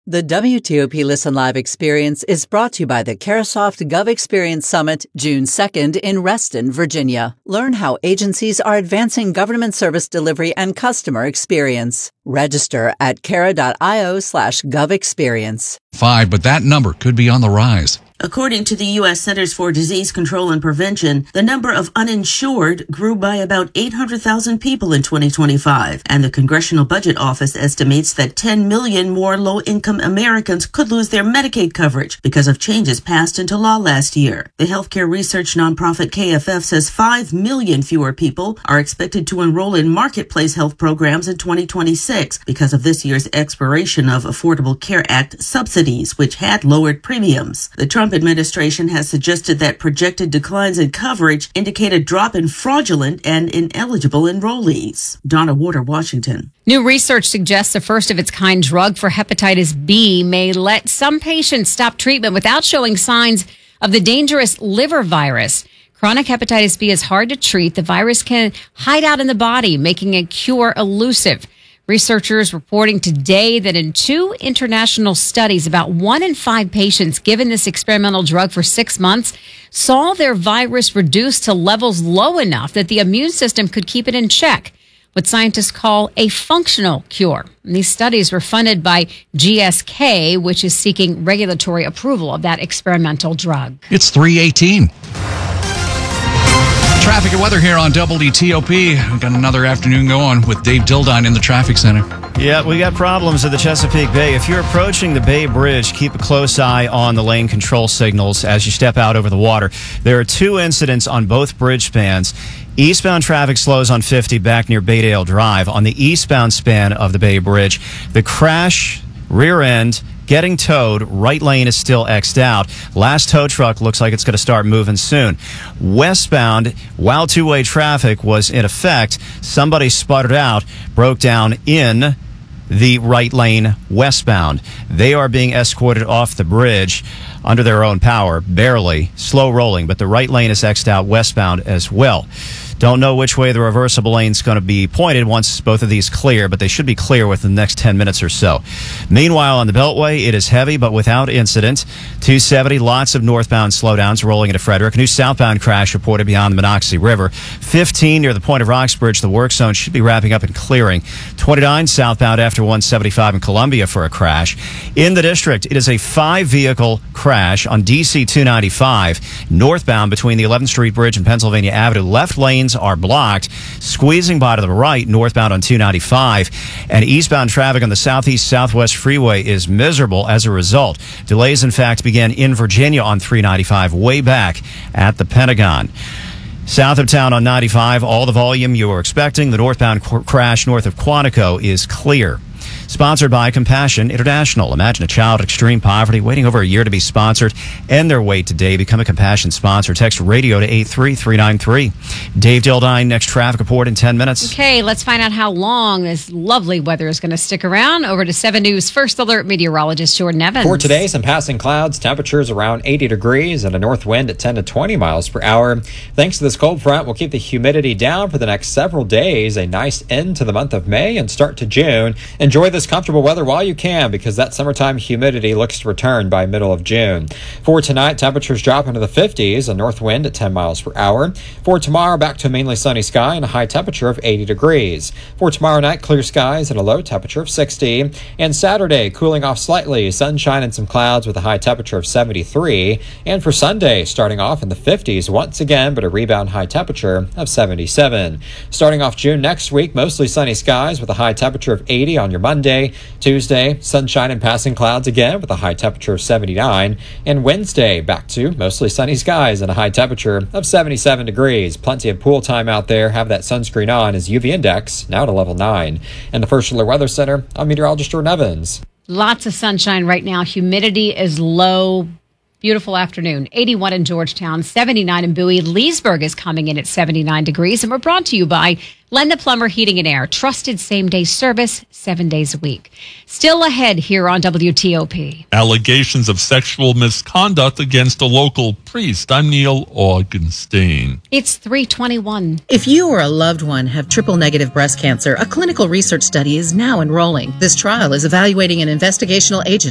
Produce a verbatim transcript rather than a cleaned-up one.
The W T O P Listen Live experience is brought to you by the Carasoft Gov Experience Summit, June second in Reston, Virginia. Learn how agencies are advancing government service delivery and customer experience. Register at cara.io slash govexperience. Five, but that number could be on the rise. According to the U S Centers for Disease Control and Prevention, the number of uninsured grew by about eight hundred thousand people in twenty twenty-five, and the Congressional Budget Office estimates that ten million more low-income Americans could lose their Medicaid coverage because of changes passed into law last year. The healthcare research nonprofit K F F says five million fewer people are expected to enroll in marketplace health programs in twenty twenty-six because of this year's expiration of Affordable Care Act subsidies, which had lowered premiums. The Trump administration has suggested that projected declines in coverage indicate a drop in fraudulent and ineligible enrollees. Donna Warder, Washington. New research suggests a first-of-its-kind drug for hepatitis B may let some patients stop treatment without showing signs of the dangerous liver virus. Chronic hepatitis B is hard to treat. The virus can hide out in the body, making a cure elusive. Researchers reporting today that in two international studies, about one in five patients given this experimental drug for six months saw their virus reduced to levels low enough that the immune system could keep it in check, what scientists call a functional cure. And these studies were funded by G S K, which is seeking regulatory approval of that experimental drug. It's three eighteen. Traffic and weather here on W T O P. We've got another afternoon going with Dave Dildine in the traffic center. Yeah, we got problems at the Chesapeake Bay. If you're approaching the Bay Bridge, keep a close eye on the lane control signals as you step out over the water. There are two incidents on both bridge spans. Eastbound traffic slows on fifty back near Baydale Drive. On the eastbound span of the Bay Bridge, the crash, rear end, getting towed. Right lane is still X'd out. Last tow truck looks like it's going to start moving soon. Westbound, while two-way traffic was in effect, somebody sputtered out, broke down in the right lane westbound. They are being escorted off the bridge under their own power, barely, slow rolling, but the right lane is X'd out westbound as well. Don't know which way the reversible lane is going to be pointed once both of these clear, but they should be clear within the next ten minutes or so. Meanwhile, on the Beltway, it is heavy, but without incident. two seventy, lots of northbound slowdowns rolling into Frederick. New southbound crash reported beyond the Monocacy River. fifteen near the Point of Roxbridge, the work zone should be wrapping up and clearing. twenty-nine southbound after one seventy-five in Columbia for a crash. In the district, it is a five-vehicle crash on D C two ninety-five, northbound between the eleventh Street Bridge and Pennsylvania Avenue. Left lanes are blocked, squeezing by to the right, northbound on two ninety-five, and eastbound traffic on the southeast southwest freeway is miserable as a result. Delays, in fact, began in Virginia on three ninety-five, way back at the Pentagon. South of town on ninety-five, all the volume you were expecting. The northbound cr- crash north of Quantico is clear. Sponsored by Compassion International. Imagine a child in extreme poverty waiting over a year to be sponsored. End their wait today. Become a Compassion sponsor. Text radio to eight three three nine three. Dave Dildine, next traffic report in ten minutes. Okay, let's find out how long this lovely weather is going to stick around. Over to seven News First Alert meteorologist Jordan Evans. For today, some passing clouds, temperatures around eighty degrees and a north wind at ten to twenty miles per hour. Thanks to this cold front, we'll keep the humidity down for the next several days. A nice end to the month of May and start to June. Enjoy this comfortable weather while you can, because that summertime humidity looks to return by middle of June. For tonight, temperatures drop into the fifties, a north wind at ten miles per hour. For tomorrow, back to a mainly sunny sky and a high temperature of eighty degrees. For tomorrow night, clear skies and a low temperature of sixty. And Saturday, cooling off slightly, sunshine and some clouds with a high temperature of seventy-three. And for Sunday, starting off in the fifties once again, but a rebound high temperature of seventy-seven. Starting off June next week, mostly sunny skies with a high temperature of eighty on your Monday. Tuesday, sunshine and passing clouds again with a high temperature of seventy-nine. And Wednesday, back to mostly sunny skies and a high temperature of seventy-seven degrees. Plenty of pool time out there. Have that sunscreen on as U V index now to level nine. And the First Alert Weather Center, I'm meteorologist Jordan Evans. Lots of sunshine right now. Humidity is low. Beautiful afternoon. eighty-one in Georgetown, seventy-nine in Bowie. Leesburg is coming in at seventy-nine degrees. And we're brought to you by Lenda Plumber Heating and Air. Trusted same-day service, seven days a week. Still ahead here on W T O P. Allegations of sexual misconduct against a local priest. I'm Neil Augenstein. It's three twenty-one. If you or a loved one have triple-negative breast cancer, a clinical research study is now enrolling. This trial is evaluating an investigational agent